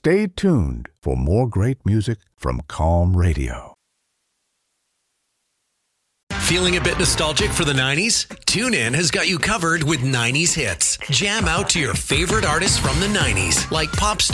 Stay tuned for more great music from Calm Radio. Feeling a bit nostalgic for the 90s? TuneIn has got you covered with 90s hits. Jam out to your favorite artists from the 90s, like pop star